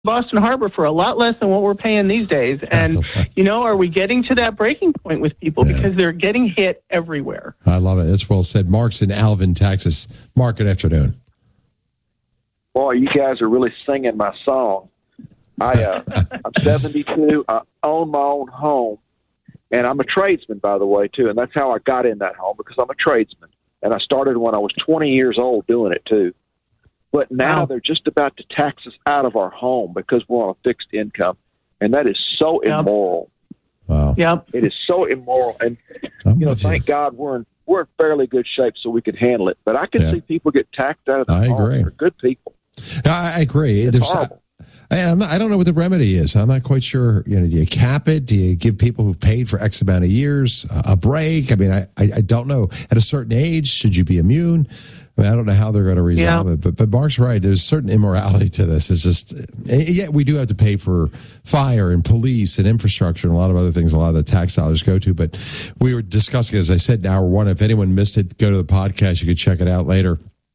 Boston Harbor for a lot less than what we're paying these days. And, are we getting to that breaking point with people because they're getting hit everywhere? I love it. That's well said. Mark's in Alvin, Texas. Mark, good afternoon. Boy, you guys are really singing my song. I'm 72. I own my own home, and I'm a tradesman, by the way, too. And that's how I got in that home, because I'm a tradesman. And I started when I was 20 years old doing it, too. But now they're just about to tax us out of our home because we're on a fixed income. And that is so immoral. Wow. Yep. It is so immoral. And, thank God we're in fairly good shape so we can handle it. But I can see people get taxed out of their home. Agree. They're good people. I agree. It's horrible. I don't know what the remedy is. I'm not quite sure. Do you cap it? Do you give people who've paid for X amount of years a break? I mean, I don't know. At a certain age, should you be immune? I don't know how they're going to resolve it, but Mark's right. There's certain immorality to this. It's just, we do have to pay for fire and police and infrastructure and a lot of other things a lot of the tax dollars go to. But we were discussing, as I said, in hour one. If anyone missed it, go to the podcast. You could check it out later.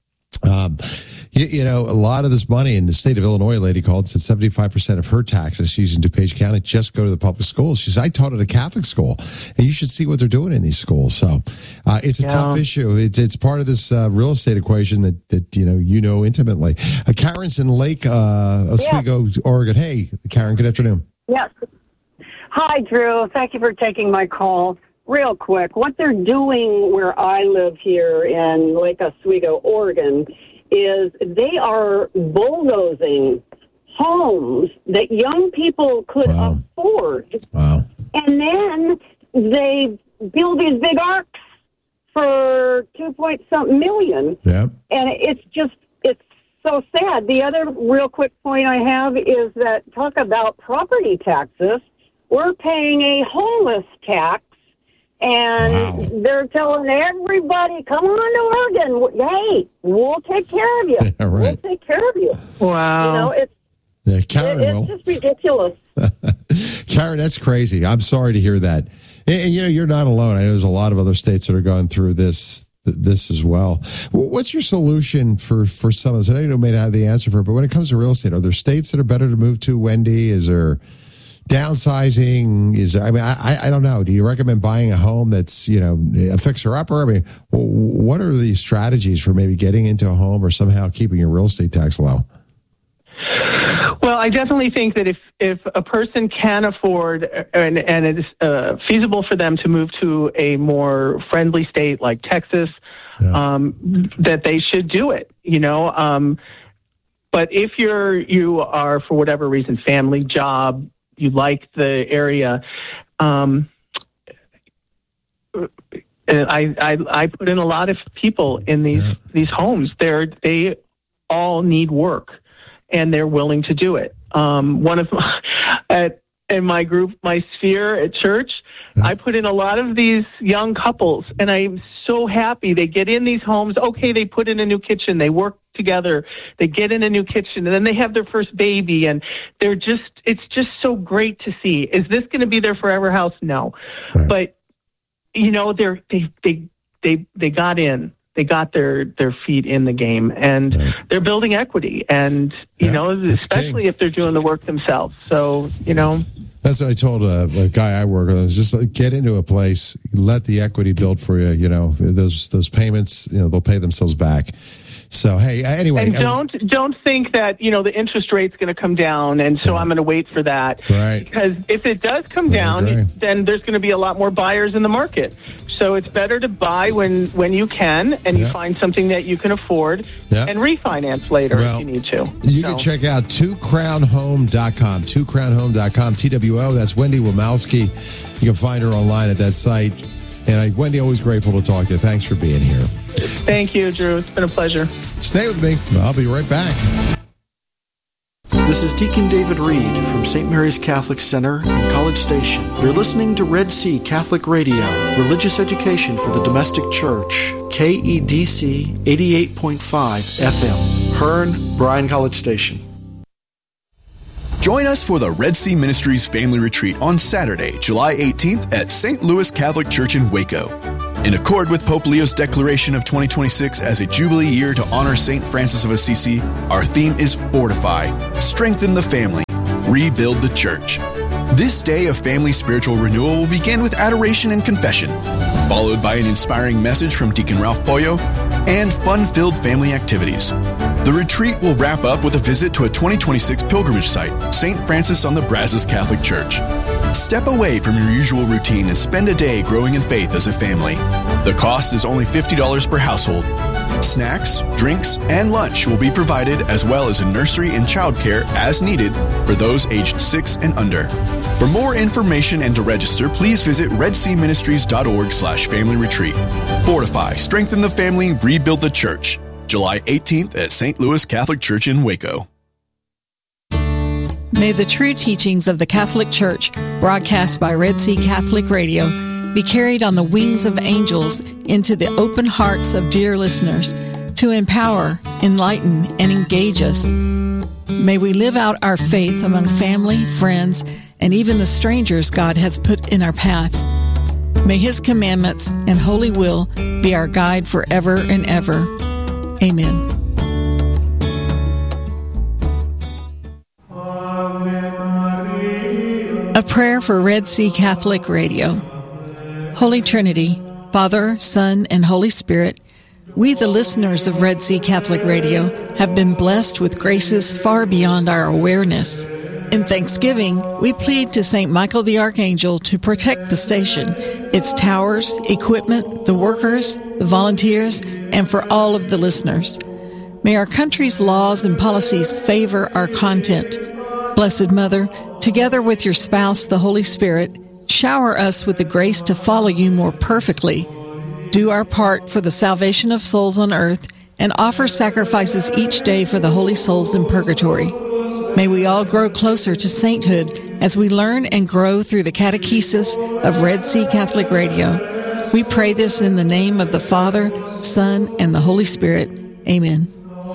A lot of this money in the state of Illinois, a lady called, said 75% of her taxes she's in DuPage County just go to the public schools. She said, I taught at a Catholic school, and you should see what they're doing in these schools. So it's a tough issue. It's part of this real estate equation that you know intimately. Karen's in Lake Oswego, Oregon. Hey, Karen, good afternoon. Yes. Hi, Drew. Thank you for taking my call. Real quick, what they're doing where I live here in Lake Oswego, Oregon, is they are bulldozing homes that young people could afford. Wow. And then they build these big arcs for 2-point-something million. Yep. And it's so sad. The other real quick point I have is that talk about property taxes. We're paying a homeless tax. And they're telling everybody, come on to Oregon. Hey, we'll take care of you. Yeah, right. We'll take care of you. Wow. It's just ridiculous. Karen, that's crazy. I'm sorry to hear that. And, you're not alone. I know there's a lot of other states that are going through this as well. What's your solution for some of this? I know you may not have the answer for it, but when it comes to real estate, are there states that are better to move to, Wendy? Is there downsizing? I don't know. Do you recommend buying a home that's, a fixer-upper? I mean, what are the strategies for maybe getting into a home or somehow keeping your real estate tax low? Well, I definitely think that if a person can afford and it is feasible for them to move to a more friendly state like Texas, that they should do it, But if you are, for whatever reason, family, job, you like the area. I put in a lot of people in these homes. They all need work, and they're willing to do it. One of in my group, my sphere at church, I put in a lot of these young couples, and I'm so happy. They get in these homes. Okay, they put in a new kitchen. They work together. They get in a new kitchen, and then they have their first baby, and it's just so great to see. Is this going to be their forever house? No. Right. But, they got in. They got their feet in the game, and they're building equity, and, especially if they're doing the work themselves. So, That's what I told a guy I work with. I was just like, get into a place, let the equity build for you. Those payments, they'll pay themselves back. So, hey, anyway. And don't think that, the interest rate's going to come down, and so I'm going to wait for that. Right. Because if it does come down, then there's going to be a lot more buyers in the market. So it's better to buy when you can, and you find something that you can afford, and refinance later if you need to. You can check out twocrownhome.com, twocrownhome.com, TWO. That's Wendy Womowski. You can find her online at that site. And Wendy, always grateful to talk to you. Thanks for being here. Thank you, Drew. It's been a pleasure. Stay with me. I'll be right back. This is Deacon David Reed from St. Mary's Catholic Center in College Station. You're listening to Red Sea Catholic Radio, religious education for the domestic church. KEDC 88.5 FM, Hearn, Bryan College Station. Join us for the Red Sea Ministries Family Retreat on Saturday, July 18th at St. Louis Catholic Church in Waco. In accord with Pope Leo's declaration of 2026 as a Jubilee year to honor St. Francis of Assisi, our theme is Fortify, Strengthen the Family, Rebuild the Church. This day of family spiritual renewal will begin with adoration and confession, followed by an inspiring message from Deacon Ralph Pollo and fun-filled family activities. The retreat will wrap up with a visit to a 2026 pilgrimage site, St. Francis on the Brazos Catholic Church. Step away from your usual routine and spend a day growing in faith as a family. The cost is only $50 per household. Snacks, drinks, and lunch will be provided, as well as a nursery and childcare as needed for those aged 6 and under. For more information and to register, please visit redseaministries.org/family retreat. Fortify, strengthen the family, rebuild the church. July 18th at St. Louis Catholic Church in Waco. May the true teachings of the Catholic Church, broadcast by Red Sea Catholic Radio, be carried on the wings of angels into the open hearts of dear listeners to empower, enlighten, and engage us. May we live out our faith among family, friends, and even the strangers God has put in our path. May His commandments and holy will be our guide forever and ever. Amen. A prayer for Red Sea Catholic Radio. Holy Trinity, Father, Son, and Holy Spirit, we, the listeners of Red Sea Catholic Radio, have been blessed with graces far beyond our awareness. In thanksgiving, we plead to St. Michael the Archangel to protect the station, its towers, equipment, the workers, the volunteers, and for all of the listeners. May our country's laws and policies favor our content. Blessed Mother, together with your spouse, the Holy Spirit, shower us with the grace to follow you more perfectly, do our part for the salvation of souls on earth, and offer sacrifices each day for the holy souls in purgatory. May we all grow closer to sainthood as we learn and grow through the catechesis of Red Sea Catholic Radio. We pray this in the name of the Father, Son, and the Holy Spirit. Amen.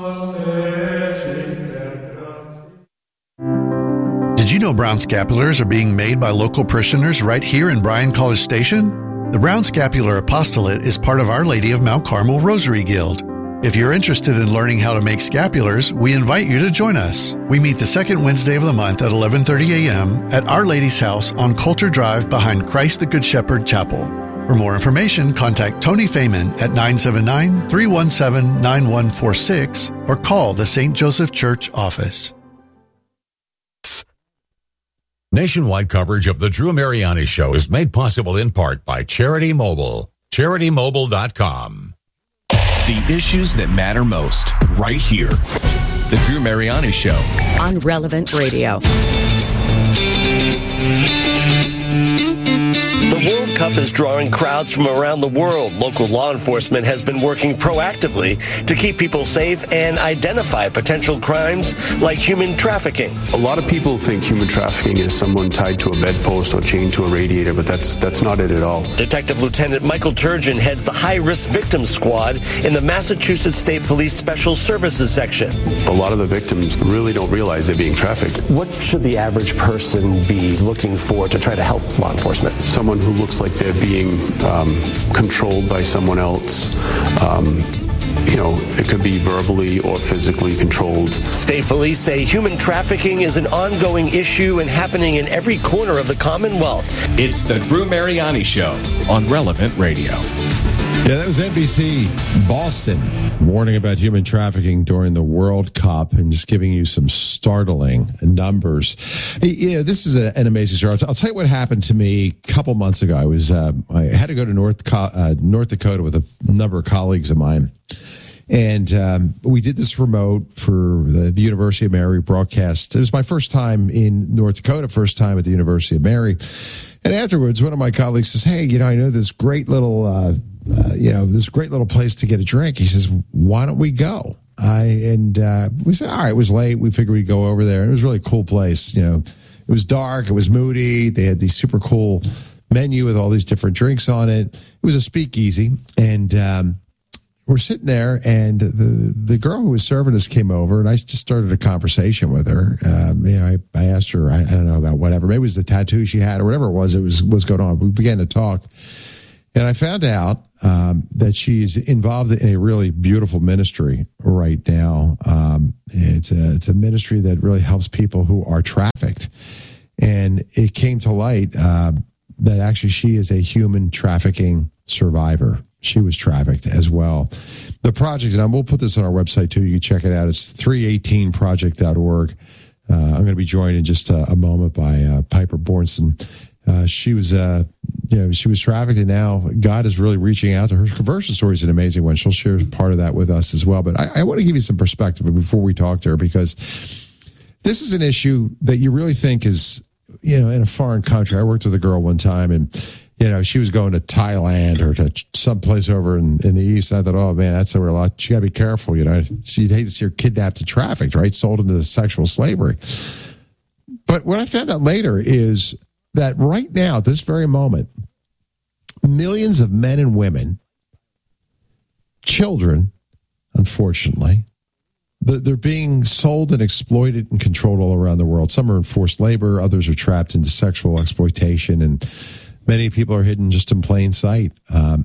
Did you know brown scapulars are being made by local parishioners right here in Bryan College Station? The Brown Scapular Apostolate is part of Our Lady of Mount Carmel Rosary Guild. If you're interested in learning how to make scapulars, we invite you to join us. We meet the second Wednesday of the month at 11:30 a.m. at Our Lady's House on Coulter Drive behind Christ the Good Shepherd Chapel. For more information, contact Tony Feynman at 979-317-9146 or call the St. Joseph Church office. Nationwide coverage of the Drew Mariani Show is made possible in part by Charity Mobile. CharityMobile.com. The issues that matter most, right here. The Drew Mariani Show. On Relevant Radio. The World Cup is drawing crowds from around the world. Local law enforcement has been working proactively to keep people safe and identify potential crimes like human trafficking. A lot of people think human trafficking is someone tied to a bedpost or chained to a radiator, but that's not it at all. Detective Lieutenant Michael Turgeon heads the High-Risk Victims Squad in the Massachusetts State Police Special Services Section. A lot of the victims really don't realize they're being trafficked. What should the average person be looking for to try to help law enforcement? Someone who looks like they're being controlled by someone else. It could be verbally or physically controlled. State police say human trafficking is an ongoing issue and happening in every corner of the Commonwealth. It's the Drew Mariani Show on Relevant Radio. Yeah, that was NBC Boston warning about human trafficking during the World Cup and just giving you some startling numbers. This is an amazing story. I'll tell you what happened to me a couple months ago. I had to go to North Dakota with a number of colleagues of mine. And we did this remote for the University of Mary broadcast. It was my first time in North Dakota, first time at the University of Mary. And afterwards, one of my colleagues says, "Hey, I know this great little, this great little place to get a drink." He says, "Why don't we go?" We said, "All right." It was late. We figured we'd go over there. It was a really cool place. It was dark. It was moody. They had these super cool menu with all these different drinks on it. It was a speakeasy, and we're sitting there, and the girl who was serving us came over, and I just started a conversation with her. I asked her, I don't know, about whatever. Maybe it was the tattoo she had or whatever it was going on. We began to talk, and I found out that she's involved in a really beautiful ministry right now. It's a ministry that really helps people who are trafficked. And it came to light that actually she is a human trafficking survivor. She was trafficked as well. The project, and we'll put this on our website too, you can check it out. It's 318project.org. I'm going to be joined in just a moment by Piper Bornson. She was trafficked, and now God is really reaching out to her. Her conversion story is an amazing one. She'll share part of that with us as well. But I want to give you some perspective before we talk to her, because this is an issue that you really think is, in a foreign country. I worked with a girl one time, and she was going to Thailand or to someplace over in the East. I thought, oh man, that's over a lot. You got to be careful. She hates to see her kidnapped and trafficked, right? Sold into sexual slavery. But what I found out later is that right now, at this very moment, millions of men and women, children, unfortunately, they're being sold and exploited and controlled all around the world. Some are in forced labor. Others are trapped into sexual exploitation, and many people are hidden just in plain sight.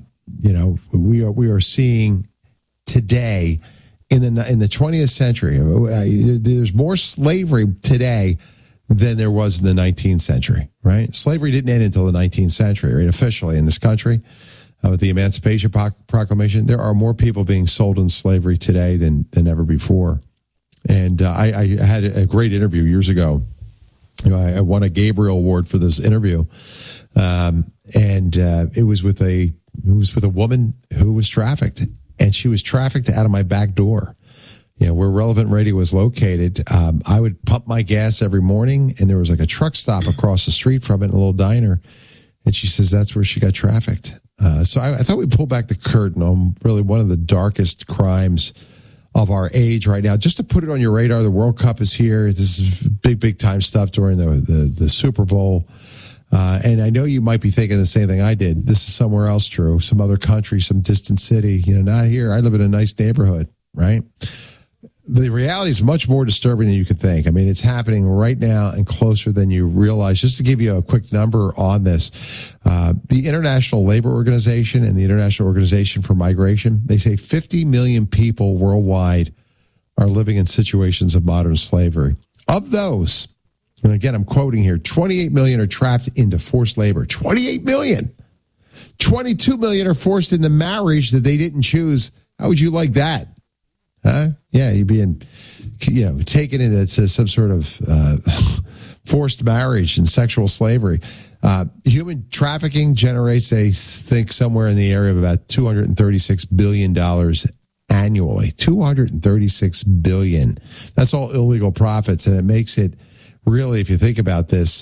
We are seeing today in the 20th century, there's more slavery today than there was in the 19th century, right? Slavery didn't end until the 19th century, right? Officially in this country, with the Emancipation Proclamation, there are more people being sold in slavery today than ever before. And I had a great interview years ago. I won a Gabriel Award for this interview, and it was with a woman who was trafficked, and she was trafficked out of my back door. Where Relevant Radio was located, I would pump my gas every morning, and there was like a truck stop across the street from it, a little diner. And she says that's where she got trafficked. So I thought we'd pull back the curtain on really one of the darkest crimes of our age right now. Just to put it on your radar, the World Cup is here. This is big time stuff during the Super Bowl. And I know you might be thinking the same thing I did. This is somewhere else true, some other country, some distant city. Not here. I live in a nice neighborhood, right? The reality is much more disturbing than you could think. I mean, it's happening right now and closer than you realize. Just to give you a quick number on this, the International Labor Organization and the International Organization for Migration, they say 50 million people worldwide are living in situations of modern slavery. Of those, and again, I'm quoting here, 28 million are trapped into forced labor. 28 million. 22 million are forced into marriage that they didn't choose. How would you like that? Huh? Yeah, you're being, taken into some sort of forced marriage and sexual slavery. Human trafficking generates, they think, somewhere in the area of about $236 billion annually. $236 billion. That's all illegal profits, and it makes it really, if you think about this,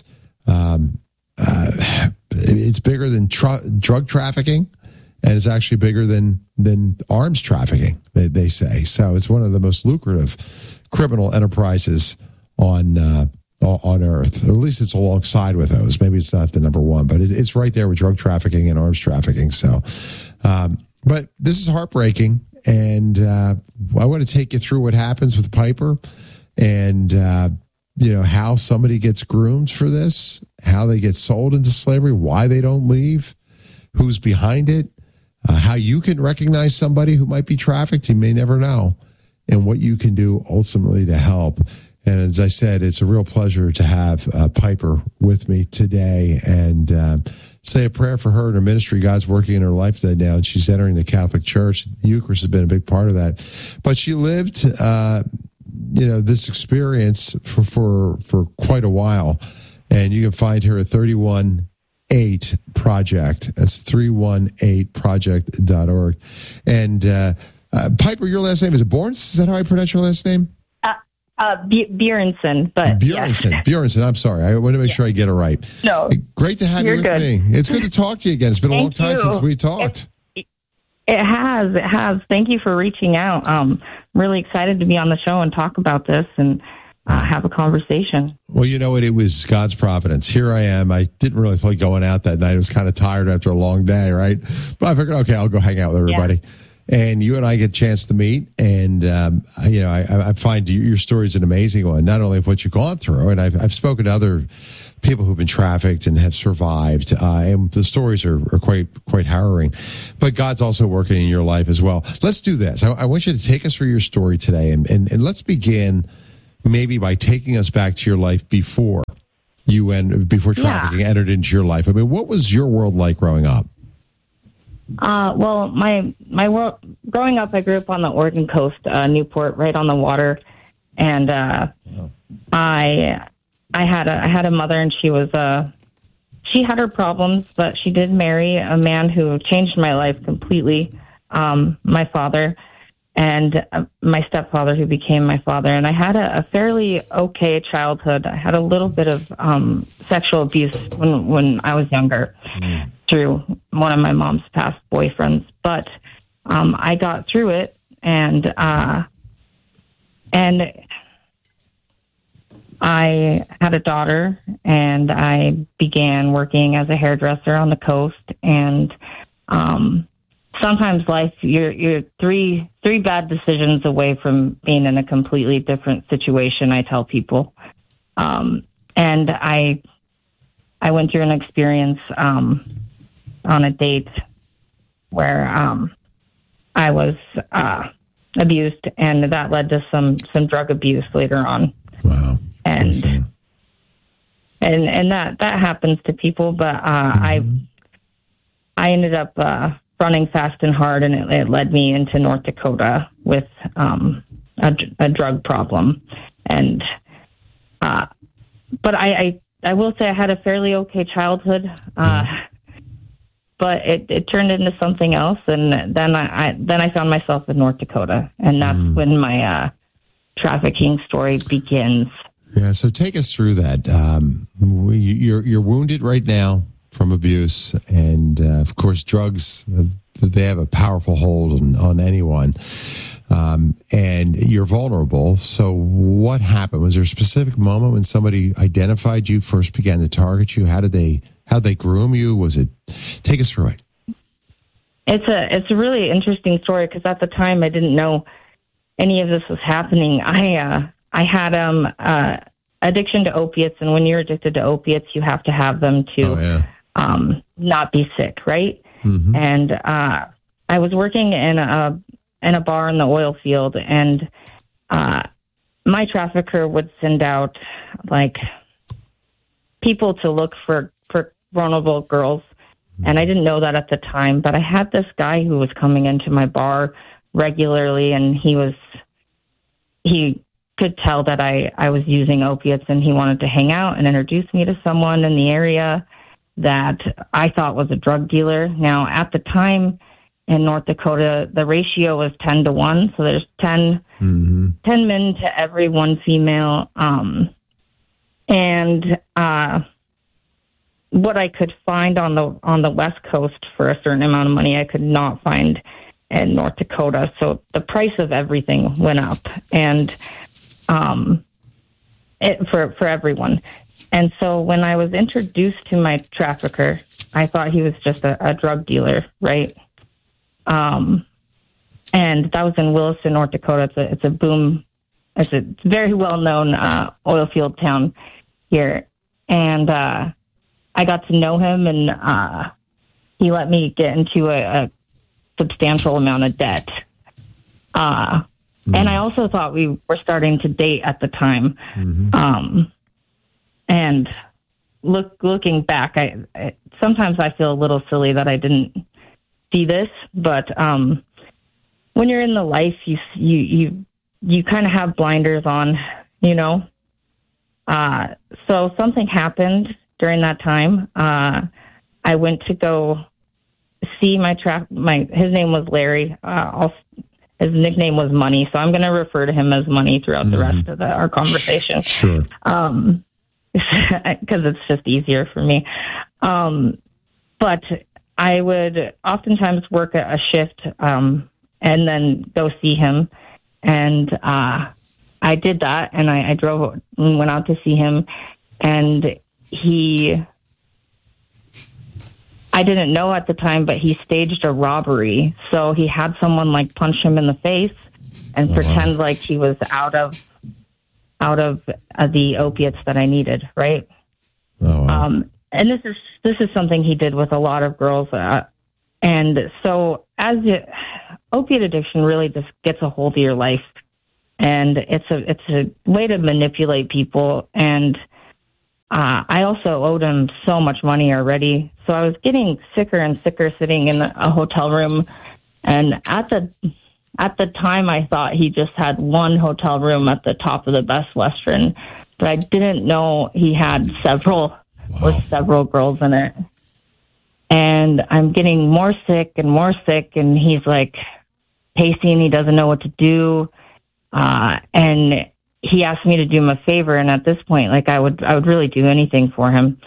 it's bigger than drug trafficking. And it's actually bigger than arms trafficking, they say. So it's one of the most lucrative criminal enterprises on Earth. At least it's alongside with those. Maybe it's not the number one, but it's right there with drug trafficking and arms trafficking. So, but this is heartbreaking, and I want to take you through what happens with Piper, and how somebody gets groomed for this, how they get sold into slavery, why they don't leave, who's behind it. How you can recognize somebody who might be trafficked, you may never know, and what you can do ultimately to help. And as I said, it's a real pleasure to have Piper with me today, and say a prayer for her and her ministry. God's working in her life today now, and she's entering the Catholic Church. The Eucharist has been a big part of that. But she lived, this experience for quite a while, and you can find her at 318 Project. That's 318project.org. And Piper, your last name is Borns? Is that how I pronounce your last name? Bjornson, but Bjornson. Yeah. Bjornson. I'm sorry. I want to make sure I get it right. No, great to have you with me. It's good to talk to you again. It's been a long time since we talked. It has. Thank you for reaching out. Really excited to be on the show and talk about this and have a conversation. Well, you know what? It was God's providence. Here I am. I didn't really feel like going out that night. I was kind of tired after a long day, right? But I figured, okay, I'll go hang out with everybody. And you and I get a chance to meet, and I find your story is an amazing one. Not only of what you've gone through, and I've spoken to other people who've been trafficked and have survived, and the stories are quite harrowing. But God's also working in your life as well. Let's do this. I want you to take us through your story today, and let's begin maybe by taking us back to your life before trafficking entered into your life. I mean, what was your world like growing up? Well, my world growing up, I grew up on the Oregon coast, Newport, right on the water, and I had a mother, and she had her problems, but she did marry a man who changed my life completely. My father and my stepfather, who became my father, and I had a fairly okay childhood. I had a little bit of sexual abuse when I was younger. Through one of my mom's past boyfriends, but I got through it, and I had a daughter, and I began working as a hairdresser on the coast. And sometimes life, you're three bad decisions away from being in a completely different situation, I tell people. And I went through an experience on a date where I was abused, and that led to some drug abuse later on. Wow. And that happens to people, but I ended up running fast and hard, and it led me into North Dakota with a drug problem. And but I will say I had a fairly okay childhood. But it turned into something else, and then I found myself in North Dakota, and that's when my trafficking story begins. Yeah, so take us through that. You're wounded right now from abuse, and of course, drugs. They have a powerful hold on anyone, and you're vulnerable. So, what happened? Was there a specific moment when somebody identified you, first began to target you? How'd they groom you? Was it? Take us through it. It's a really interesting story, because at the time I didn't know any of this was happening. I had addiction to opiates, and when you're addicted to opiates, you have to have them to not be sick, right? Mm-hmm. And I was working in a bar in the oil field, and my trafficker would send out like people to look for vulnerable girls. And I didn't know that at the time, but I had this guy who was coming into my bar regularly, and he could tell that I was using opiates, and he wanted to hang out and introduce me to someone in the area that I thought was a drug dealer. Now, at the time in North Dakota, the ratio was 10 to 1. So there's 10 men to every one female. What I could find on the West Coast for a certain amount of money, I could not find in North Dakota. So the price of everything went up, and for everyone. And so when I was introduced to my trafficker, I thought he was just a drug dealer, right? And that was in Williston, North Dakota. It's a very well-known oil field town here. And I got to know him, and he let me get into a substantial amount of debt. And I also thought we were starting to date at the time. And looking back, I sometimes I feel a little silly that I didn't see this, but when you're in the life, you kind of have blinders on, you know. So something happened during that time. I went to go see his name was Larry. His nickname was Money, so I'm going to refer to him as Money throughout the rest of our conversation. Sure. Because it's just easier for me. But I would oftentimes work a shift and then go see him. And I did that, and I drove and went out to see him. And I didn't know at the time, but he staged a robbery. So he had someone like punch him in the face and pretend like he was out of the opiates that I needed, right? Oh, wow. And this is something he did with a lot of girls. And so opiate addiction really just gets a hold of your life, and it's a way to manipulate people. And I also owed him so much money already. So I was getting sicker and sicker sitting in a hotel room. And at the time, I thought he just had one hotel room at the top of the Best Western, but I didn't know he had several with several girls in it. And I'm getting more sick, and he's like pacing. He doesn't know what to do. And he asked me to do him a favor. And at this point, like I would really do anything for him.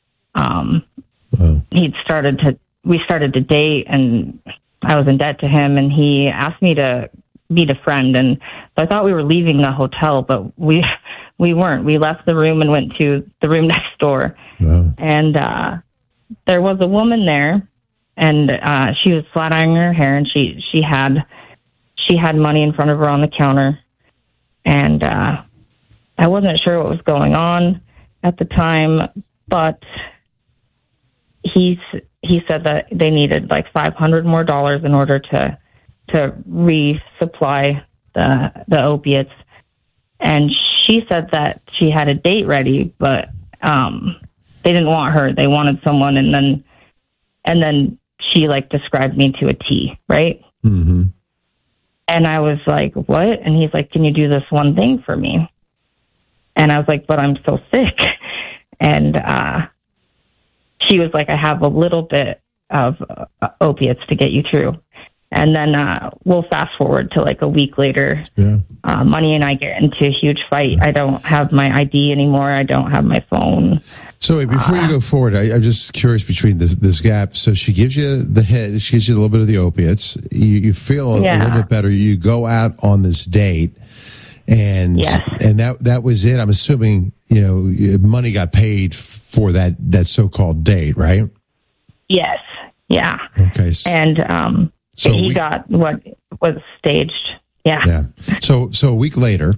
We started to date, and I was in debt to him, and he asked me to meet a friend. And so I thought we were leaving the hotel, but we weren't. We left the room and went to the room next door. Wow. And there was a woman there, and she was flat ironing her hair, and she had money in front of her on the counter. And I wasn't sure what was going on at the time, but he said that they needed like $500 more in order to resupply the opiates. And she said that she had a date ready, but they didn't want her. They wanted someone, and then she like described me to a T, right? Mm-hmm. And I was like, what? And he's like, can you do this one thing for me? And I was like, but I'm so sick. And she was like, I have a little bit of opiates to get you through. And then we'll fast forward to like a week later. Yeah. Money and I get into a huge fight. I don't have my ID anymore. I don't have my phone. So wait, before you go forward, I'm just curious between this gap. So she gives you the hit. She gives you a little bit of the opiates. You feel a little bit better. You go out on this date, and that was it. I'm assuming money got paid for that so-called date, right? Yes. Yeah. Okay. And so he got what was staged. Yeah. Yeah. So a week later.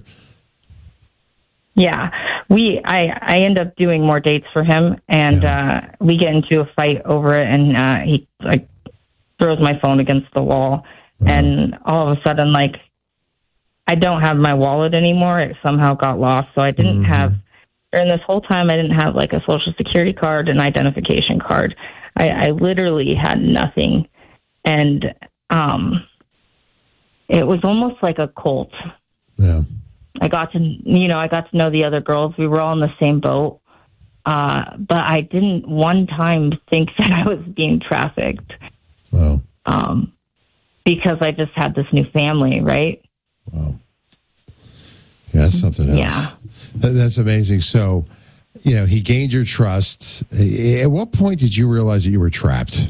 Yeah. I end up doing more dates for him, and we get into a fight over it, and he like throws my phone against the wall, and all of a sudden, like, I don't have my wallet anymore. It somehow got lost, so I didn't have, during this whole time, I didn't have like a social security card, an identification card. I literally had nothing. And it was almost like a cult. Yeah. I got to know the other girls. We were all in the same boat. But I didn't one time think that I was being trafficked. Wow. Because I just had this new family, right? Wow. Yeah, that's something else. Yeah. That's amazing. So, he gained your trust. At what point did you realize that you were trapped?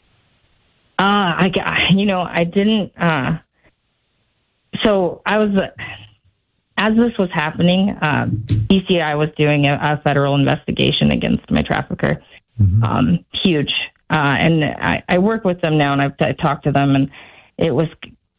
I didn't. So I was, as this was happening, DCI was doing a federal investigation against my trafficker. Mm-hmm. Huge. And I work with them now, and I've talked to them, and it was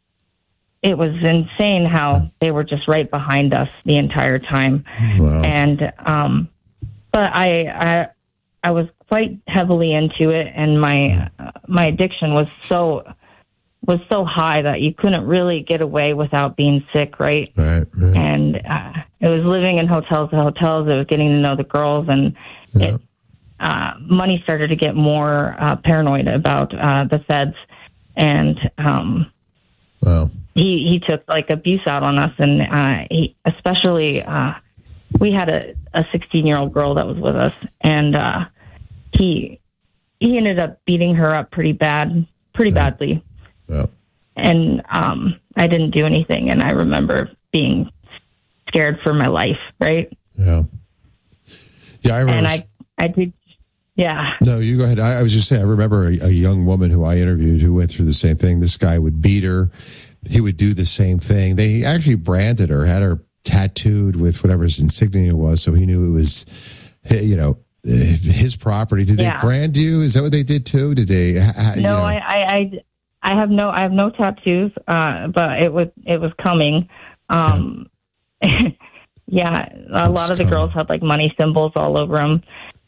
insane how they were just right behind us the entire time. Wow. And, but I was quite heavily into it, and my addiction was so high that you couldn't really get away without being sick, right? Right. And it was living in hotels to hotels. It was getting to know the girls, and money started to get more paranoid about the feds, and wow. He took like abuse out on us, and he especially we had a 16-year-old girl that was with us, and he ended up beating her up pretty badly. Yeah. And I didn't do anything, and I remember being scared for my life, right? Yeah. Yeah, I remember. And I did, yeah. No, you go ahead. I was just saying, I remember a young woman who I interviewed who went through the same thing. This guy would beat her. He would do the same thing. They actually branded her, had her tattooed with whatever his insignia was, so he knew it was, his property. Did they brand you? Is that what they did too? Did they? No, I have no tattoos, but it was coming. Yeah, a lot of the girls had like money symbols all over them.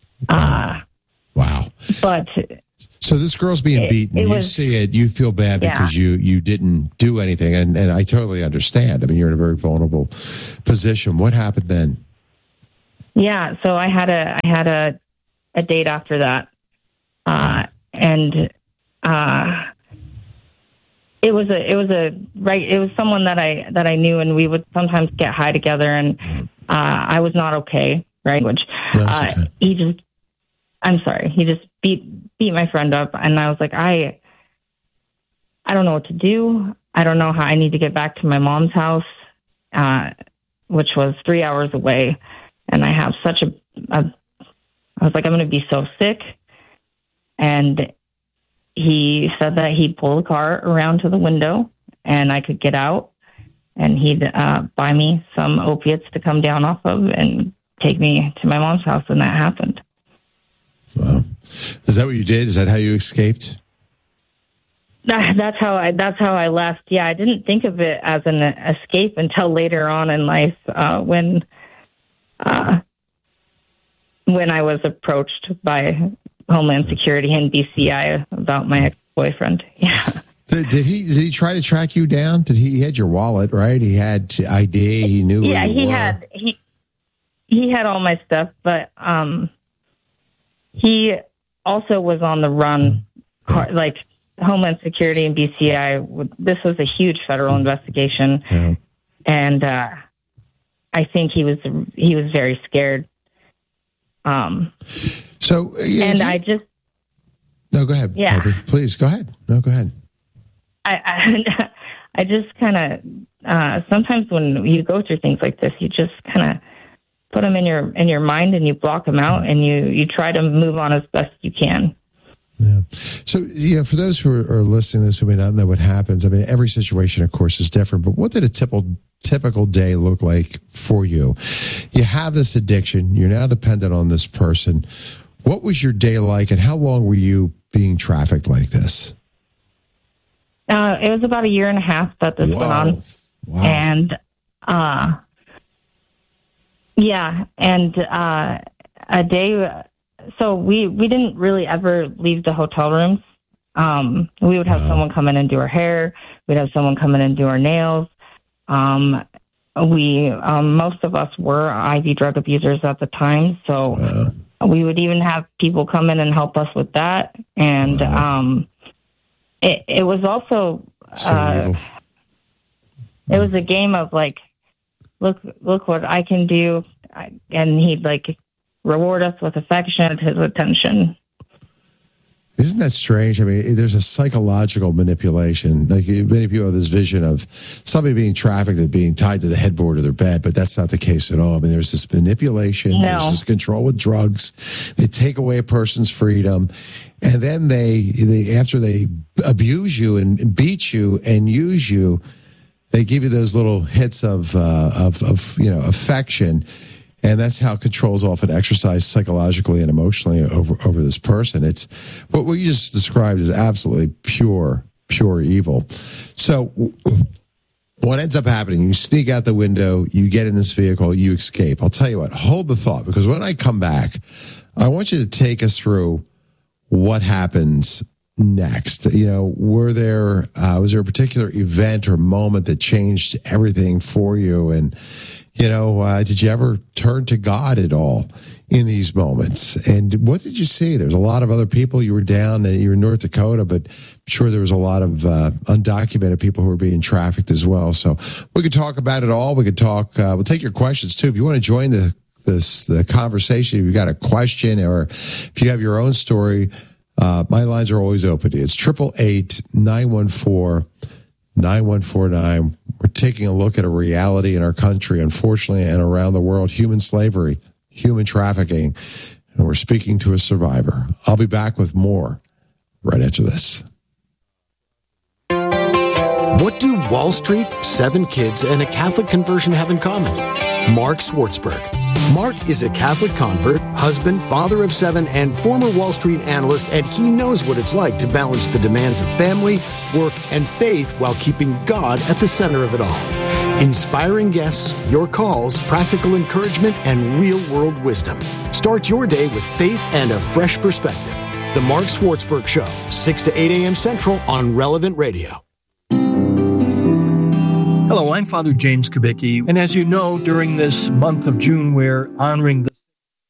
Wow. But so this girl's being beaten. You see it, you feel bad because you didn't do anything, and I totally understand. I mean, you're in a very vulnerable position. What happened then? Yeah, so I had a date after that, and it was someone that I knew, and we would sometimes get high together, and I was not okay, right? Which he just beat my friend up, and I was like, I don't know what to do. I don't know how. I need to get back to my mom's house, which was 3 hours away, and I have such I was like, I'm going to be so sick, and he said that he'd pull the car around to the window and I could get out, and he'd buy me some opiates to come down off of and take me to my mom's house, and that happened. Wow. Is that what you did? Is that how you escaped? That's how I left. Yeah, I didn't think of it as an escape until later on in life, when I was approached by Homeland Security and BCI about my ex-boyfriend. Yeah. Did he try to track you down? He had your wallet, right? He had ID. He knew. Yeah, where you were. he had all my stuff, but he also was on the run. Like Homeland Security and BCI. This was a huge federal investigation, and I think he was very scared. So, I just... No, go ahead. Yeah. Piper. Please, go ahead. No, go ahead. I just kind of, sometimes when you go through things like this, you just kind of put them in your mind and you block them out and you try to move on as best you can. Yeah. So, for those who are listening to this who may not know what happens, I mean, every situation, of course, is different, but what did a typical day look like for you? You have this addiction. You're now dependent on this person. What was your day like, and how long were you being trafficked like this? It was about 1.5 years that this went on. Wow. And, a day... So we didn't really ever leave the hotel rooms. We would have someone come in and do our hair. We'd have someone come in and do our nails. Most of us were IV drug abusers at the time, so we would even have people come in and help us with that. And it was also it was a game of like, look what I can do, and he'd like reward us with affection, his attention. Isn't that strange? I mean, there's a psychological manipulation. Like, many people have this vision of somebody being trafficked and being tied to the headboard of their bed, but that's not the case at all. I mean, there's this manipulation, there's this control with drugs. They take away a person's freedom, and then they after they abuse you and beat you and use you, they give you those little hits of affection. And that's how control's often exercised psychologically and emotionally over this person. It's what you just described as absolutely pure evil. So what ends up happening, you sneak out the window, you get in this vehicle, you escape. I'll tell you what, hold the thought, because when I come back, I want you to take us through what happens next. Was there a particular event or moment that changed everything for you? And did you ever turn to God at all in these moments? And what did you see? There's a lot of other people. You were down, you were in North Dakota, but I'm sure there was a lot of undocumented people who were being trafficked as well. So we could talk about it all. We could talk, we'll take your questions too. If you want to join the conversation, if you've got a question or if you have your own story, my lines are always open. It's 888-914-9149. We're taking a look at a reality in our country, unfortunately, and around the world: human slavery, human trafficking, and we're speaking to a survivor. I'll be back with more right after this. What do Wall Street, 7 kids, and a Catholic conversion have in common? Mark Schwartzberg. Mark is a Catholic convert, husband, father of 7, and former Wall Street analyst, and he knows what it's like to balance the demands of family, work, and faith while keeping God at the center of it all. Inspiring guests, your calls, practical encouragement, and real-world wisdom. Start your day with faith and a fresh perspective. The Mark Schwartzberg Show, 6 to 8 a.m. Central on Relevant Radio. Hello, I'm Father James Kubicki, and as you know, during this month of June, we're honoring the...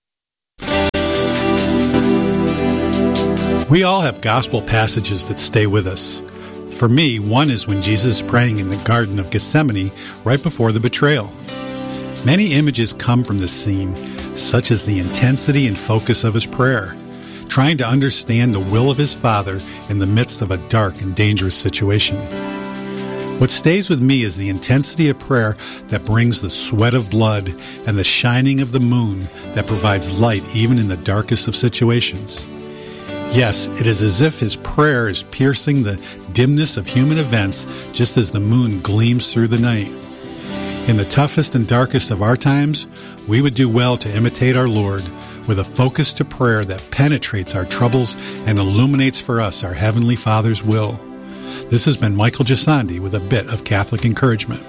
We all have gospel passages that stay with us. For me, one is when Jesus is praying in the Garden of Gethsemane right before the betrayal. Many images come from this scene, such as the intensity and focus of his prayer, trying to understand the will of his Father in the midst of a dark and dangerous situation. What stays with me is the intensity of prayer that brings the sweat of blood and the shining of the moon that provides light even in the darkest of situations. Yes, it is as if his prayer is piercing the dimness of human events just as the moon gleams through the night. In the toughest and darkest of our times, we would do well to imitate our Lord with a focus to prayer that penetrates our troubles and illuminates for us our Heavenly Father's will. This has been Michael Gisandi with a bit of Catholic encouragement.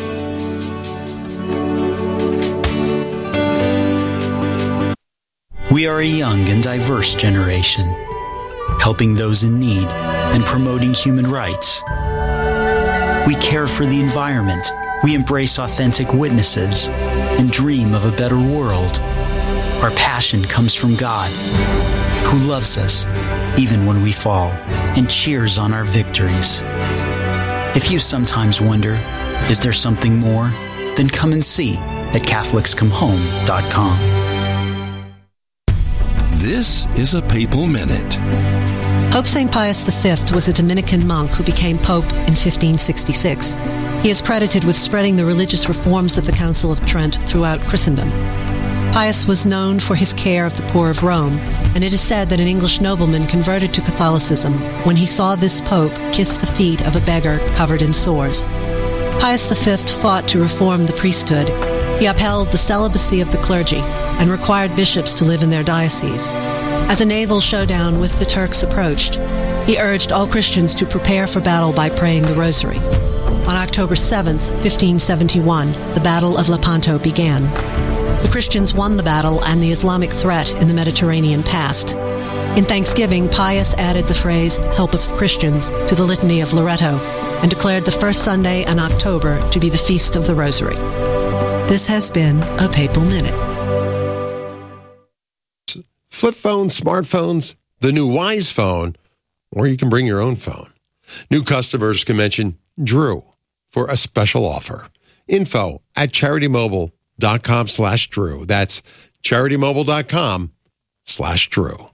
We are a young and diverse generation, helping those in need and promoting human rights. We care for the environment. We embrace authentic witnesses and dream of a better world. Our passion comes from God, who loves us even when we fall and cheers on our victories. If you sometimes wonder, is there something more? Then come and see at CatholicsComeHome.com. This is a Papal Minute. Pope St. Pius V was a Dominican monk who became Pope in 1566. He is credited with spreading the religious reforms of the Council of Trent throughout Christendom. Pius was known for his care of the poor of Rome, and it is said that an English nobleman converted to Catholicism when he saw this pope kiss the feet of a beggar covered in sores. Pius V fought to reform the priesthood. He upheld the celibacy of the clergy and required bishops to live in their diocese. As a naval showdown with the Turks approached, he urged all Christians to prepare for battle by praying the Rosary. On October 7, 1571, the Battle of Lepanto began. The Christians won the battle and the Islamic threat in the Mediterranean passed. In Thanksgiving, Pius added the phrase, "Help us Christians," to the Litany of Loreto and declared the first Sunday in October to be the Feast of the Rosary. This has been a Papal Minute. Flip phones, smartphones, the new Wise phone, or you can bring your own phone. New customers can mention Drew for a special offer. Info at CharityMobile.com/Drew. That's CharityMobile.com/Drew.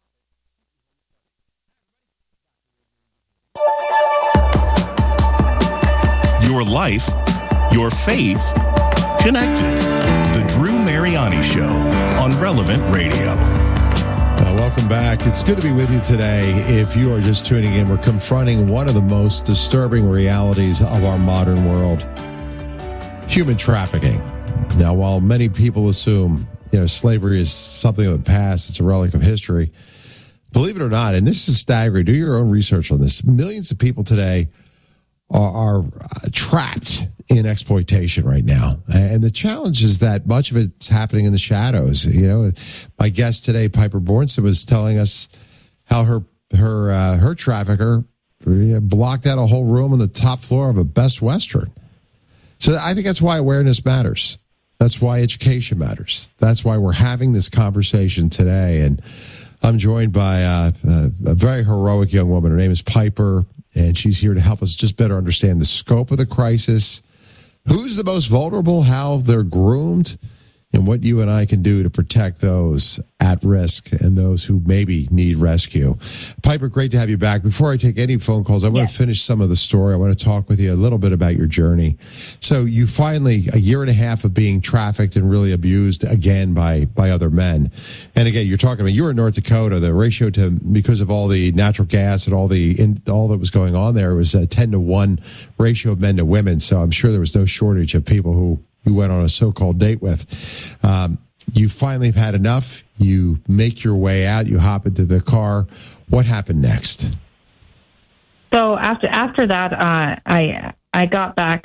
Your life, your faith, connected. The Drew Mariani Show on Relevant Radio. Welcome back. It's good to be with you today. If you are just tuning in, we're confronting one of the most disturbing realities of our modern world: human trafficking. Now, while many people assume, slavery is something of the past, it's a relic of history, believe it or not, and this is staggering, do your own research on this, millions of people today are trapped in exploitation right now. And the challenge is that much of it's happening in the shadows. My guest today, Piper Bornson, was telling us how her trafficker blocked out a whole room on the top floor of a Best Western. So I think that's why awareness matters. That's why education matters. That's why we're having this conversation today. And I'm joined by a very heroic young woman. Her name is Piper, and she's here to help us just better understand the scope of the crisis, who's the most vulnerable, how they're groomed, and what you and I can do to protect those at risk and those who maybe need rescue. Piper, great to have you back. Before I take any phone calls, I want to finish some of the story. I want to talk with you a little bit about your journey. So you finally, a year and a half of being trafficked and really abused again by other men. And again, you're talking about, you were in North Dakota, the ratio to, because of all the natural gas and all that was going on there, it was a 10-to-1 ratio of men to women. So I'm sure there was no shortage of people who you went on a so-called date with. You finally have had enough. You make your way out. You hop into the car. What happened next? So after that, I got back.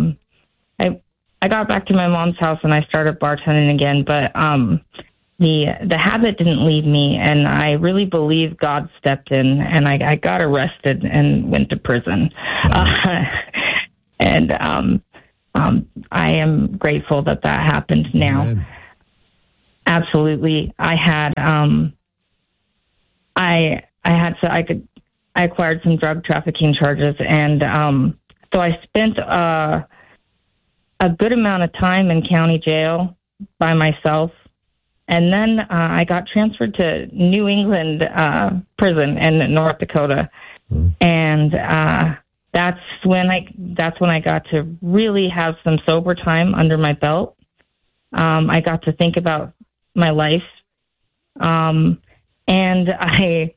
I got back to my mom's house and I started bartending again. But the habit didn't leave me, and I really believe God stepped in, and I got arrested and went to prison. And I am grateful that happened now. Amen. Absolutely. I acquired some drug trafficking charges, and so I spent a good amount of time in county jail by myself, and then I got transferred to New England prison in North Dakota, and that's when I got to really have some sober time under my belt. I got to think about my life, and I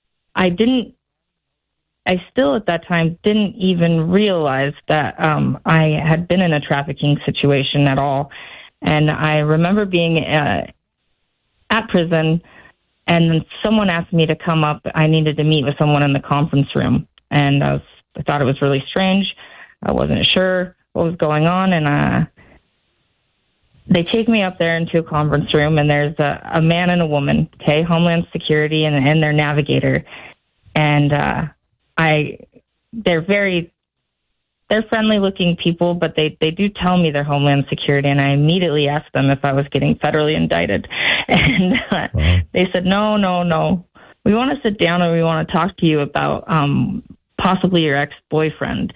still at that time didn't even realize that I had been in a trafficking situation at all. And I remember being at prison, and then someone asked me to come up. I needed to meet with someone in the conference room, and I thought it was really strange. I wasn't sure what was going on, and they take me up there into a conference room, and there's a man and a woman, okay, Homeland Security and their navigator. And they're friendly looking people, but they do tell me they're Homeland Security, and I immediately asked them if I was getting federally indicted. And they said, no. We want to sit down and we want to talk to you about possibly your ex-boyfriend.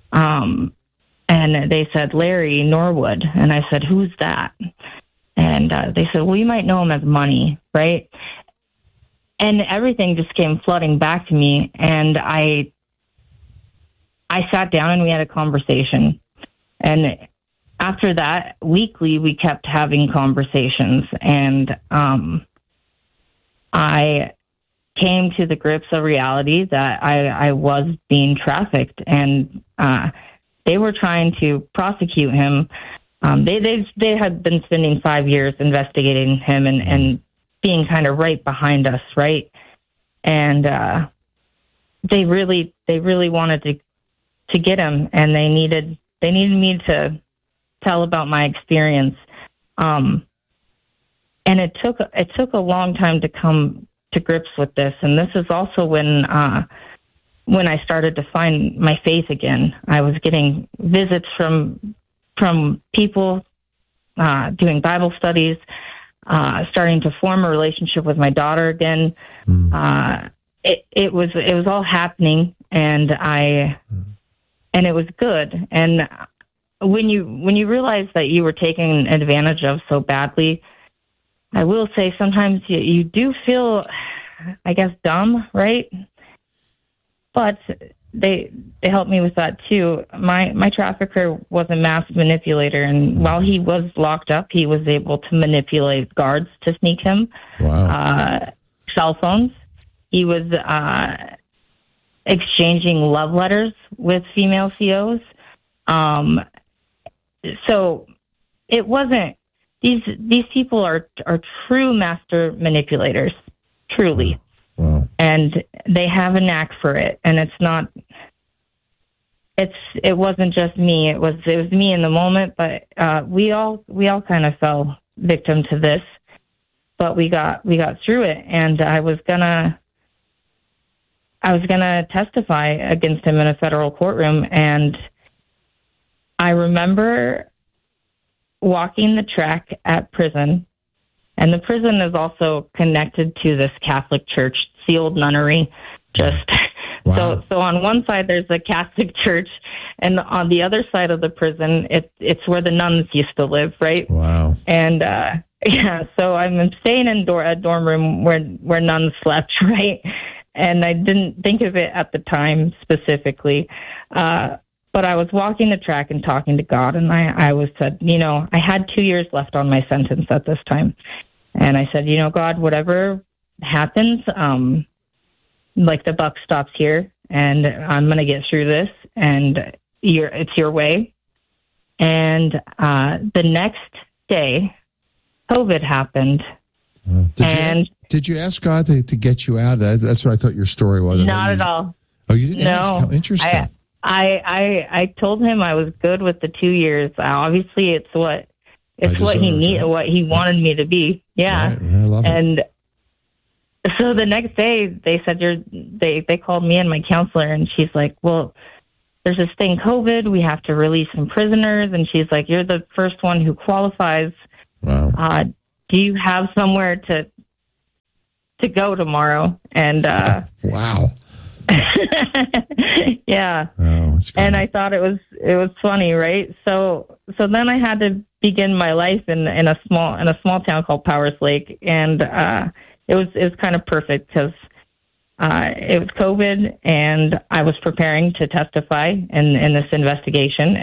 And they said, Larry Norwood. And I said, who's that? And they said, well, you might know him as Money, right? And everything just came flooding back to me. And I sat down and we had a conversation. And after that, weekly, we kept having conversations. And I came to the grips of reality that I was being trafficked. And they were trying to prosecute him. They had been spending 5 years investigating him and being kind of right behind us, right? And they really wanted to get him, and they needed me to tell about my experience. And it took a long time to come to grips with this. And this is also when I started to find my faith again. I was getting visits from people, doing Bible studies, starting to form a relationship with my daughter again. It was all happening, and it was good. And when you realize that you were taken advantage of so badly, I will say sometimes you do feel, I guess, dumb, right? But they helped me with that too. My trafficker was a mass manipulator, and while he was locked up, he was able to manipulate guards to sneak him. Wow. Cell phones. He was exchanging love letters with female COs. So it wasn't. These people are true master manipulators, truly. Wow. And they have a knack for it, and it wasn't just me. It was me in the moment, but we all kind of fell victim to this, but we got through it. And I was gonna testify against him in a federal courtroom, and I remember walking the track at prison, and the prison is also connected to this Catholic church, the old nunnery. Wow. So on one side there's a Catholic church, and on the other side of the prison, it's where the nuns used to live, right? Wow. And so I'm staying in a dorm room where nuns slept, right? And I didn't think of it at the time specifically. But I was walking the track and talking to God, and I said, I had 2 years left on my sentence at this time. And I said, God, whatever happens, the buck stops here, and I'm going to get through this, and it's your way. And the next day, COVID happened. Did you ask God to get you out? That's what I thought your story was. Not at all. Oh, you didn't ask? How interesting. I told him I was good with the 2 years. Obviously, it's what he needed, what he wanted me to be. Yeah, right. I love it. And so the next day, they said they called me and my counselor, and she's like, "Well, there's this thing, COVID. We have to release some prisoners." And she's like, "You're the first one who qualifies. Wow. Do you have somewhere to go tomorrow?" And wow. Yeah. Oh, and I thought it was funny, right? So then I had to begin my life in a small town called Powers Lake, and it was kind of perfect because it was COVID, and I was preparing to testify in this investigation,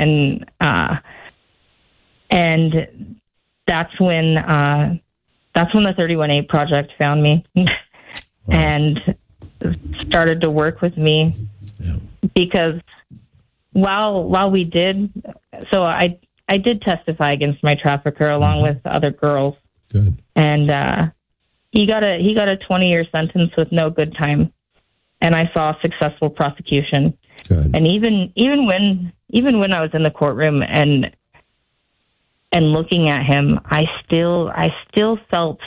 and that's when the 31A Project found me and started to work with me. Yeah. Because while we did, so I did testify against my trafficker along with other girls. Good. And he got a 20-year sentence with no good time, and I saw a successful prosecution. Good. And even when I was in the courtroom and looking at him, I still felt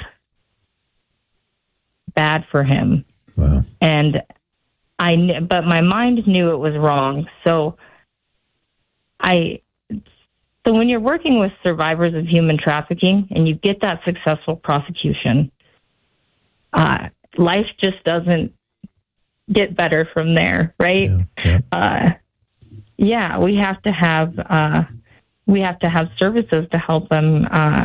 bad for him. Wow. And but my mind knew it was wrong. So when you're working with survivors of human trafficking and you get that successful prosecution, life just doesn't get better from there, right? Yeah. We have to have services to help them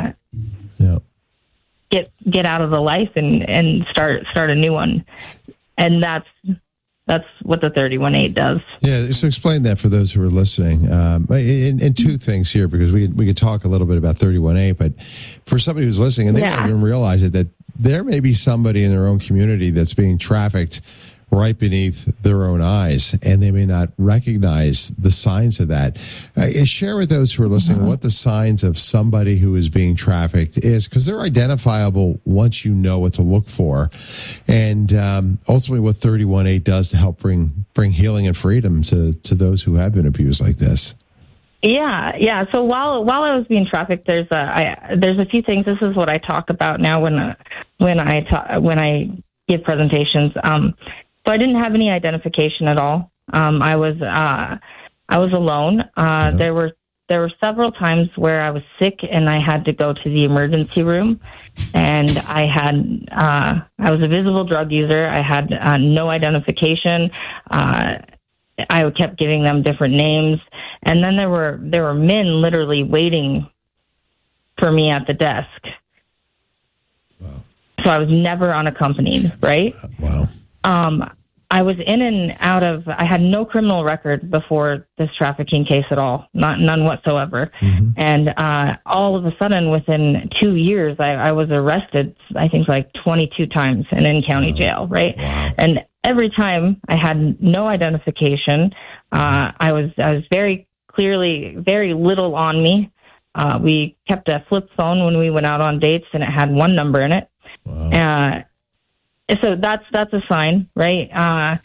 get out of the life and start a new one. And that's what the 31A does. Yeah, so explain that for those who are listening. And two things here, because we could talk a little bit about 31A, but for somebody who's listening and they don't even realize it, that there may be somebody in their own community that's being trafficked right beneath their own eyes, and they may not recognize the signs of that. Share with those who are listening what the signs of somebody who is being trafficked is, because they're identifiable once you know what to look for, and ultimately what 31A does to help bring healing and freedom to those who have been abused like this. Yeah. So while I was being trafficked, there's a few things. This is what I talk about now when I give presentations. So I didn't have any identification at all. I was alone. There were several times where I was sick and I had to go to the emergency room, and I was a visible drug user. I had no identification. I kept giving them different names, and then there were men literally waiting for me at the desk. Wow. So I was never unaccompanied, right? Wow. I was in and out of, I had no criminal record before this trafficking case at all, none whatsoever. Mm-hmm. And all of a sudden, within 2 years, I was arrested, I think like 22 times and in county jail, right? Wow. And every time I had no identification. I was very clearly, very little on me. We kept a flip phone when we went out on dates, and it had one number in it. Wow. So that's a sign, right?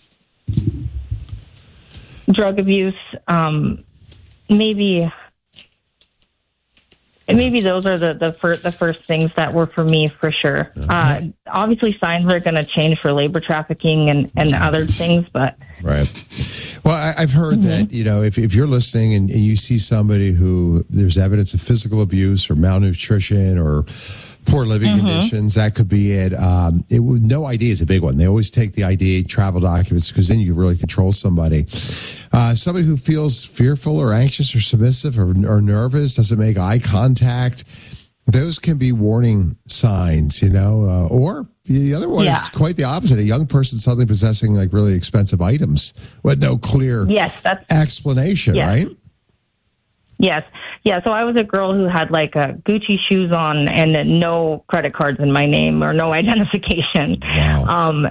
Drug abuse, maybe those are the first things that were for me for sure. Obviously, signs are going to change for labor trafficking and other things, but right. Well, I've heard that, if you're listening and you see somebody who there's evidence of physical abuse or malnutrition or poor living conditions, that could be it. No ID is a big one. They always take the ID, travel documents, because then you really control somebody. Somebody who feels fearful or anxious or submissive or nervous, doesn't make eye contact, those can be warning signs, or the other one is quite the opposite. A young person suddenly possessing like really expensive items with no clear explanation, right? Yes. Yeah, so I was a girl who had like Gucci shoes on and no credit cards in my name or no identification. Wow.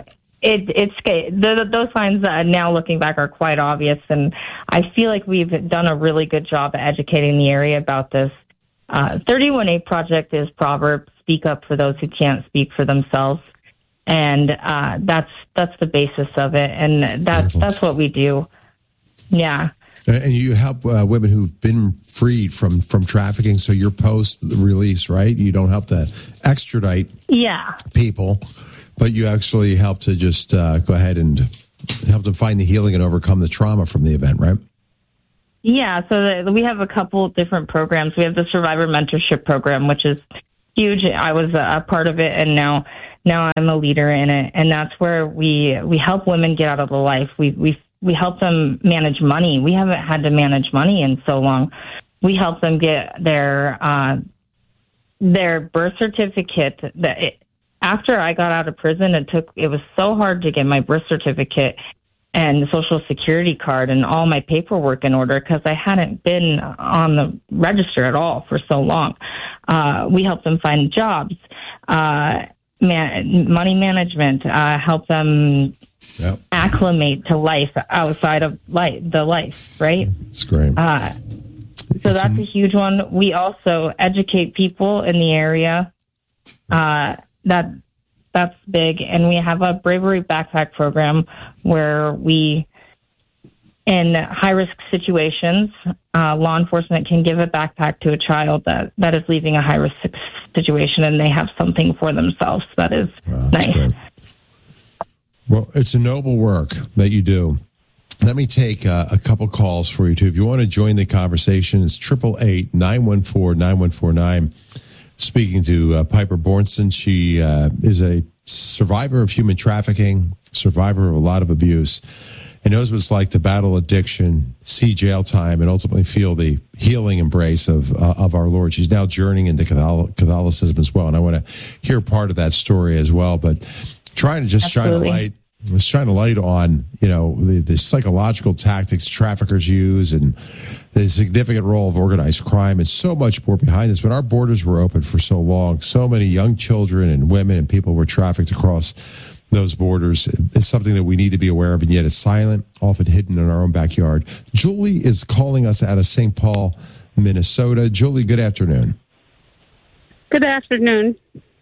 those signs now looking back are quite obvious, and I feel like we've done a really good job at educating the area about this. 31A project is Proverbs, speak up for those who can't speak for themselves, and that's the basis of it, and that's what we do. Yeah. And you help women who've been freed from trafficking. So you're post-release, right? You don't help to extradite people, but you actually help to just go ahead and help them find the healing and overcome the trauma from the event, right? Yeah, so we have a couple different programs. We have the Survivor Mentorship Program, which is huge. I was a part of it, and now I'm a leader in it. And that's where we help women get out of the life. We help them manage money. We haven't had to manage money in so long. We help them get their birth certificate. After I got out of prison, it was so hard to get my birth certificate and Social Security card and all my paperwork in order because I hadn't been on the register at all for so long. We help them find jobs, money management, help them acclimate to life outside of the life, right? It's great. So that's a huge one. We also educate people in the area. That's big. And we have a Bravery Backpack program where we, in high-risk situations, law enforcement can give a backpack to a child that is leaving a high-risk situation, and they have something for themselves that is nice. Great. Well, it's a noble work that you do. Let me take a couple calls for you, too. If you want to join the conversation, it's 888-914-9149. Speaking to Piper Bornstein. She is a survivor of human trafficking, survivor of a lot of abuse, and knows what it's like to battle addiction, see jail time, and ultimately feel the healing embrace of our Lord. She's now journeying into Catholicism as well, and I want to hear part of that story as well. But trying to just shine a light on, the psychological tactics traffickers use and the significant role of organized crime and so much more behind this. When our borders were open for so long, so many young children and women and people were trafficked across those borders. It's something that we need to be aware of, and yet it's silent, often hidden in our own backyard. Julie is calling us out of St. Paul, Minnesota. Julie, good afternoon. Good afternoon.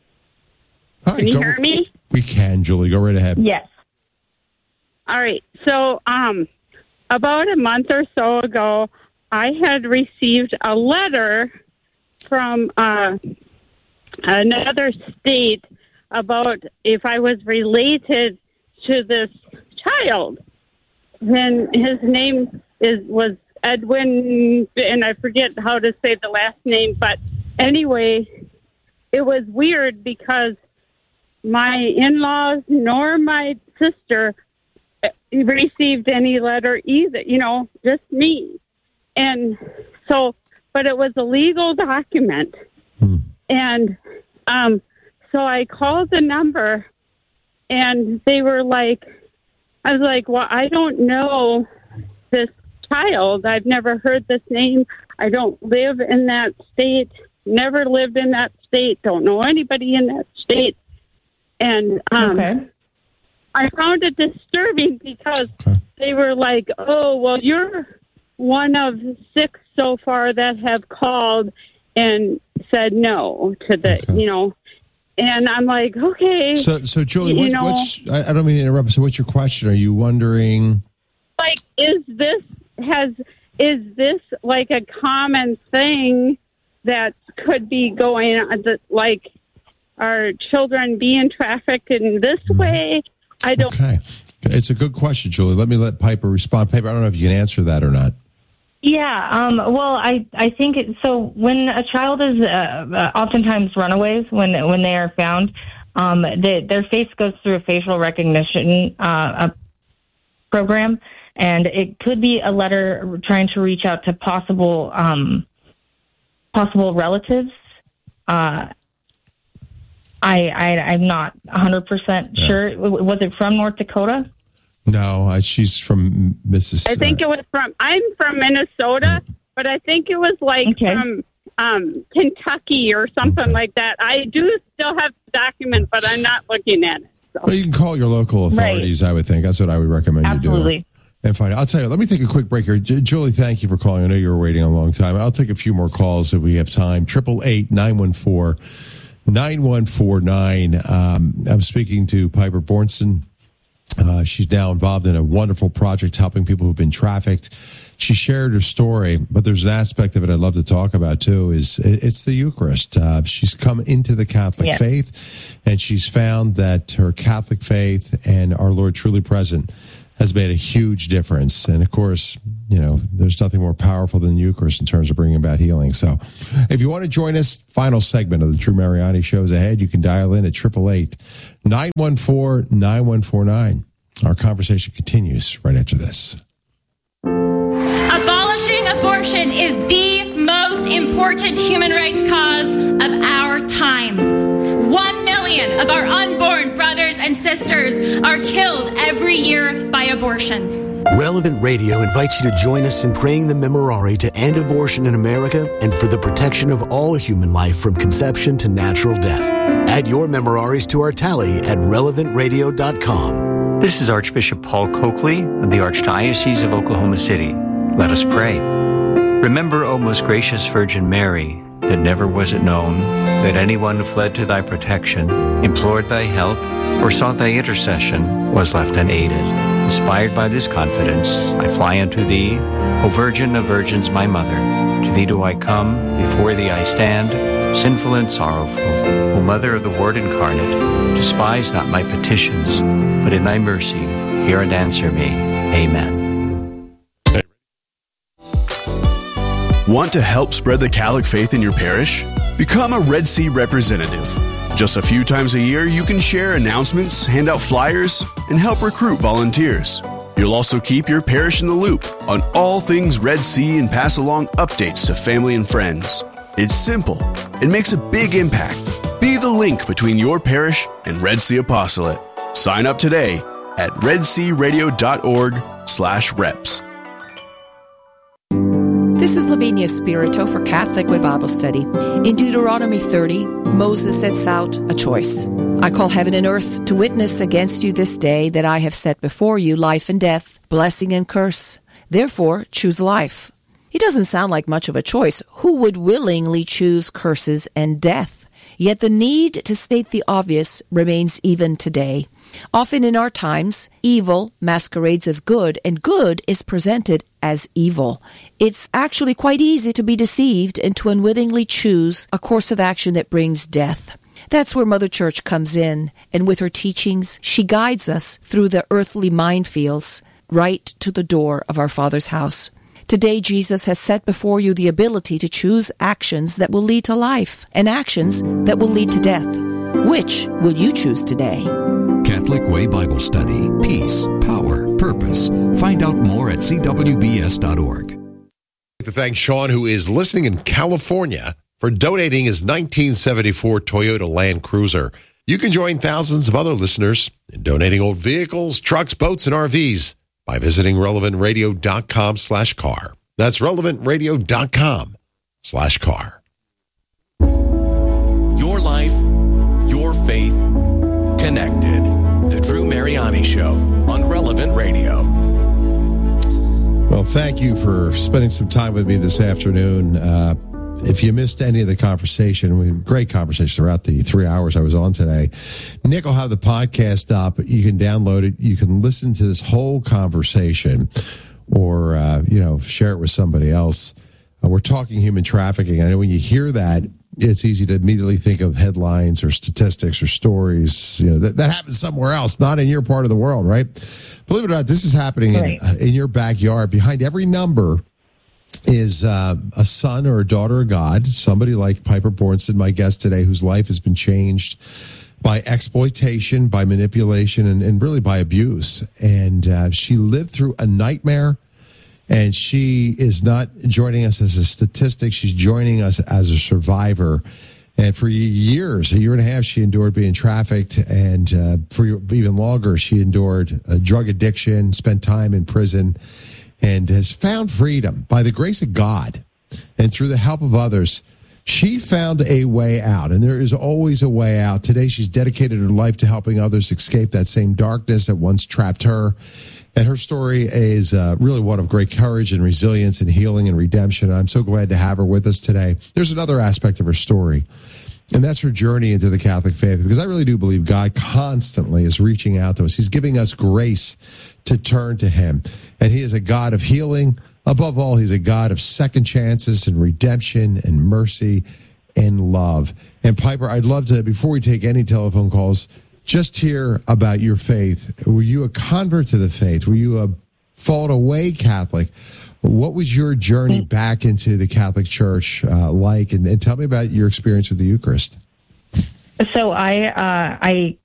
Hi, can you hear me? We can, Julie. Go right ahead. Yes. All right. So about a month or so ago, I had received a letter from another state about if I was related to this child. Then his name was Edwin, and I forget how to say the last name, but anyway, it was weird because my in-laws nor my sister received any letter either, just me. And so, but it was a legal document. And so I called the number, and they were like, I was like, well, I don't know this child. I've never heard this name. I don't live in that state, never lived in that state, don't know anybody in that state. And I found it disturbing because they were like, oh, well, you're one of 6 so far that have called and said no to the, and I'm like, okay. So Julie, I don't mean to interrupt. So what's your question? Are you wondering? Like, is this like a common thing that could be going on, like, are children being trafficked in this way? I don't. Okay. It's a good question, Julie. Let Piper respond. Piper, I don't know if you can answer that or not. Yeah. Well, I think so. When a child is oftentimes runaways, when they are found, their face goes through a facial recognition program, and it could be a letter trying to reach out to possible relatives. I'm not 100% sure. Was it from North Dakota? No, she's from Mississippi. I think it was I'm from Minnesota, but I think it was from Kentucky or something like that. I do still have the document, but I'm not looking at it. Well, you can call your local authorities, I would think. That's what I would recommend you do. Absolutely. And find. I'll tell you, let me take a quick break here. Julie, thank you for calling. I know you were waiting a long time. I'll take a few more calls if we have time. 888-914-9149. I'm speaking to Piper Bornson. She's now involved in a wonderful project helping people who've been trafficked. She shared her story, but there's an aspect of it I'd love to talk about too. It's the Eucharist. She's come into the Catholic faith, and she's found that her Catholic faith and our Lord truly present has made a huge difference. And of course, you know, there's nothing more powerful than the Eucharist in terms of bringing about healing. So if you want to join us, final segment of the Drew Mariani show is ahead. You can dial in at 888-914-9149. Our conversation continues right after this. Abolishing abortion is the most important human rights cause of our time. 1 million of our unborn brothers and sisters are killed every year by abortion. Relevant Radio invites you to join us in praying the Memorare to end abortion in America and for the protection of all human life from conception to natural death. Add your Memoraries to our tally at relevantradio.com. This is Archbishop Paul Coakley of the Archdiocese of Oklahoma City. Let us pray. Remember, O most gracious Virgin Mary, that never was it known that anyone who fled to thy protection, implored thy help, or sought thy intercession was left unaided. Inspired by this confidence, I fly unto thee, O Virgin of Virgins, my Mother. To thee do I come, before thee I stand, sinful and sorrowful. O Mother of the Word incarnate, despise not my petitions, but in thy mercy hear and answer me. Amen. Want to help spread the Catholic faith in your parish? Become a Red Sea representative. Just a few times a year, you can share announcements, hand out flyers, and help recruit volunteers. You'll also keep your parish in the loop on all things Red Sea and pass along updates to family and friends. It's simple. It makes a big impact. Be the link between your parish and Red Sea Apostolate. Sign up today at redsearadio.org/reps. This is Lavinia Spirito for Catholic Way Bible Study. In Deuteronomy 30, Moses sets out a choice. I call heaven and earth to witness against you this day that I have set before you life and death, blessing and curse. Therefore, choose life. It doesn't sound like much of a choice. Who would willingly choose curses and death? Yet the need to state the obvious remains even today. Often in our times, evil masquerades as good, and good is presented as evil. It's actually quite easy to be deceived and to unwittingly choose a course of action that brings death. That's where Mother Church comes in, and with her teachings, she guides us through the earthly minefields right to the door of our Father's house. Today, Jesus has set before you the ability to choose actions that will lead to life and actions that will lead to death. Which will you choose today? Catholic Way Bible Study. Peace, power, purpose. Find out more at cwbs.org. To thank Sean, who is listening in California, for donating his 1974 Toyota Land Cruiser. You can join thousands of other listeners in donating old vehicles, trucks, boats, and RVs by visiting relevantradio.com/car. That's relevantradio.com/car. Your life, your faith, connected. The Drew Mariani Show on Relevant Radio. Well, thank you for spending some time with me this afternoon. If you missed any of the conversation, we had great conversation throughout the 3 hours I was on today. Nick will have the podcast up. You can download it. You can listen to this whole conversation or, share it with somebody else. We're talking human trafficking. I know when you hear that, it's easy to immediately think of headlines or statistics or stories, that happens somewhere else, not in your part of the world, right? Believe it or not, this is happening in your backyard. Behind every number is a son or a daughter of God, somebody like Piper Bornson, my guest today, whose life has been changed by exploitation, by manipulation, and really by abuse. And she lived through a nightmare. And she is not joining us as a statistic. She's joining us as a survivor. And for years, a year and a half, she endured being trafficked. And for even longer, she endured a drug addiction, spent time in prison, and has found freedom by the grace of God. And through the help of others, She found a way out, and there is always a way out. Today, she's dedicated her life to helping others escape that same darkness that once trapped her. And her story is really one of great courage and resilience and healing and redemption. I'm so glad to have her with us today. There's another aspect of her story, and that's her journey into the Catholic faith, because I really do believe God constantly is reaching out to us. He's giving us grace to turn to him, and he is a God of healing. Above all, he's a God of second chances and redemption and mercy and love. And Piper, I'd love to, before we take any telephone calls, just hear about your faith. Were you a convert to the faith? Were you a fallen away Catholic? What was your journey back into the Catholic Church like? And tell me about your experience with the Eucharist. So I